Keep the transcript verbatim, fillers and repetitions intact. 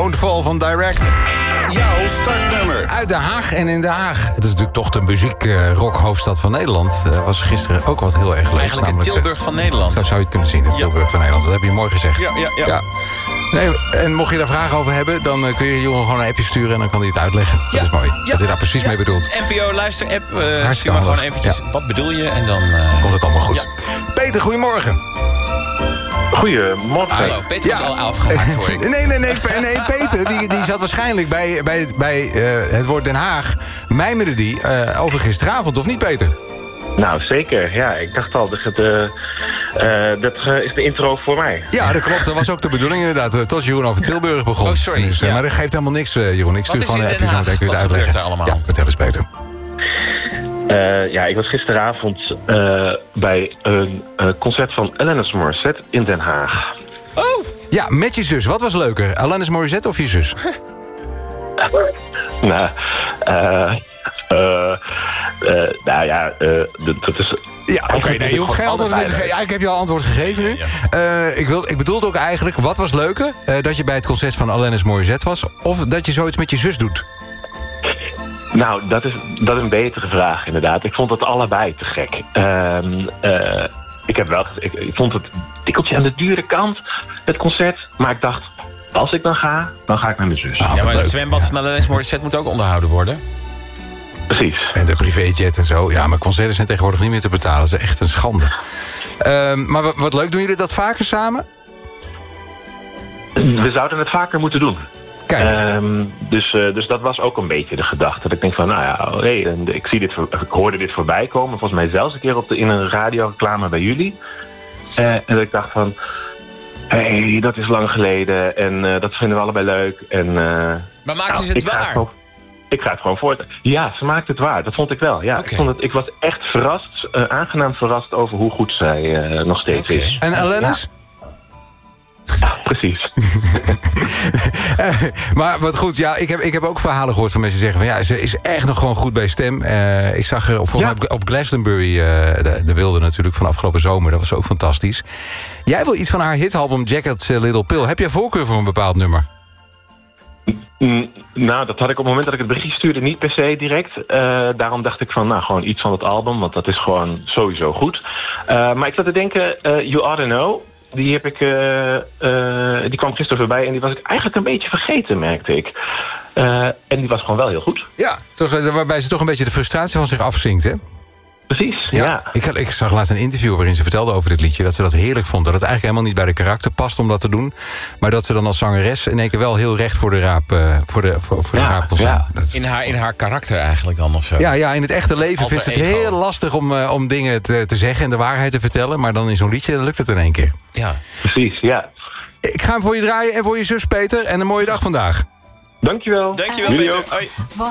Won't Fall van Direct. Jouw startnummer. Uit Den Haag en in Den Haag. Het is natuurlijk toch de muziek-rockhoofdstad van Nederland. Dat was gisteren ook wat heel erg leuk. Eigenlijk het Tilburg van Nederland. Zo zou je het kunnen zien, het Tilburg ja. van Nederland. Dat heb je mooi gezegd. Ja, ja, ja. ja. Nee, en mocht je daar vragen over hebben, dan uh, kun je jongen gewoon een appje sturen en dan kan hij het uitleggen. Dat Ja, is mooi. ja, dat hij daar precies ja. mee bedoelt. N P O luister-app. Uh, stuur handig. maar gewoon eventjes. Ja. Wat bedoel je? En dan uh, Komt het allemaal goed. Ja. Peter, goedemorgen. Goedemorgen. Hallo, Peter is Ja. al afgemaakt, hoor ik. Nee, nee, nee, nee, nee Peter, die, die zat waarschijnlijk bij, bij, bij uh, het woord Den Haag. Mijmerde die uh, over gisteravond, of niet, Peter? Nou, zeker. Ja, ik dacht al, dat, het, uh, uh, dat uh, is de intro voor mij. Ja, dat klopt. Dat was ook de bedoeling inderdaad. Uh, tot Jeroen over Tilburg begon. Oh, sorry. Dus, uh, Ja. Maar dat geeft helemaal niks, uh, Jeroen. Ik stuur Wat is gewoon een in Den appje zo Haag? meteen kun je het Wat uitleggen. gebeurt er allemaal? Ja, vertel eens, Peter. Uh, ja, ik was gisteravond uh, bij een uh, concert van Alanis Morissette in Den Haag. Oh! Ja, met je zus. Wat was leuker? Alanis Morissette of je zus? nou, uh, uh, uh, nou ja, uh, dat is... Ja, oké. Okay, nee, je hoeft geen antwoord te geven. Ja, ik heb je al antwoord gegeven nu. Uh, ik, wil, ik bedoelde ook eigenlijk, wat was leuker? Uh, dat je bij het concert van Alanis Morissette was, of dat je zoiets met je zus doet? Nou, dat is, dat is een betere vraag, inderdaad. Ik vond het allebei te gek. Uh, uh, ik, heb wel, ik, ik vond het een tikkeltje aan de dure kant, het concert. Maar ik dacht, als ik dan ga, dan ga ik met mijn zus. Ah, Ja, maar leuk. het zwembad van Alanis Morissette moet ook onderhouden worden. Precies. En de privéjet en zo. Ja, maar concerten zijn tegenwoordig niet meer te betalen. Dat is echt een schande. Uh, maar wat, wat leuk, doen jullie dat vaker samen? We zouden het vaker moeten doen. Kijk. Um, dus, uh, dus dat was ook een beetje de gedachte. Dat ik denk van, nou ja, oh, hey, ik, zie dit, ik hoorde dit voorbij komen. Volgens mij zelfs een keer op de, in een radioreclame bij jullie. Uh, en dat ik dacht van, hé, hey, dat is lang geleden. En uh, dat vinden we allebei leuk. En, uh, Maar maakten nou, ze het ik ga waar? het gewoon, ik ga het gewoon voort. Ja, ze maakt het waar. Dat vond ik wel. Ja, Okay. ik, vond het, ik was echt verrast, uh, aangenaam verrast over hoe goed zij uh, nog steeds Okay. is. En Alanis? Ja, precies. uh, maar wat goed, ja, ik heb, ik heb ook verhalen gehoord van mensen die zeggen van ja, ze is echt nog gewoon goed bij stem. Uh, ik zag er op, volgens Ja. mij op Glastonbury, uh, de, de beelden natuurlijk van afgelopen zomer. Dat was ook fantastisch. Jij wil iets van haar hitalbum Jagged Little Pill. Heb jij voorkeur voor een bepaald nummer? Mm, nou, dat had ik op het moment dat ik het bericht stuurde niet per se direct. Uh, daarom dacht ik van, nou, gewoon iets van het album. Want dat is gewoon sowieso goed. Uh, maar ik zat te denken, uh, You Oughta Know. Die, heb ik, uh, uh, die kwam gisteren voorbij en die was ik eigenlijk een beetje vergeten, merkte ik. Uh, en die was gewoon wel heel goed. Ja, toch, waarbij ze toch een beetje de frustratie van zich afzinkt, hè? Precies, Ja, ja. Ik, ik zag laatst een interview waarin ze vertelde over dit liedje, dat ze dat heerlijk vond. Dat het eigenlijk helemaal niet bij de karakter past om dat te doen. Maar dat ze dan als zangeres in één keer wel heel recht voor de raap, uh, voor de, voor, voor Ja, de raap kon staan. ja. Dat is- In haar, in haar karakter eigenlijk dan of zo. Ja, ja, in het echte leven Alter vindt ze het ego. heel lastig om, uh, om dingen te, te zeggen en de waarheid te vertellen. Maar dan in zo'n liedje lukt het in één keer. Ja. Precies, ja. Ik ga hem voor je draaien en voor je zus Peter. En een mooie dag vandaag. Dankjewel. Dankjewel, Jullie Peter. ook. Hoi.